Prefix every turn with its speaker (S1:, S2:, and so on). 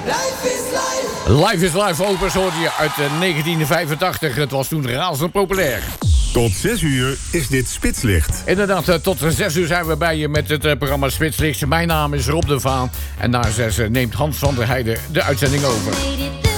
S1: Life is Life, opus hoorde je uit 1985. Het was toen razend populair.
S2: Tot 6 uur is dit Spitslicht.
S1: Inderdaad, tot 6 uur zijn we bij je met het programma Spitslicht. Mijn naam is Rob de Vaan. En na 6 neemt Hans van der Heijden de uitzending over.